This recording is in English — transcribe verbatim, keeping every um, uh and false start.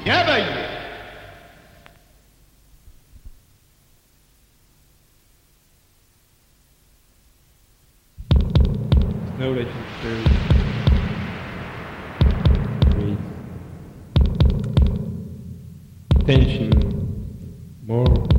Yeah, Know that you feel great tension more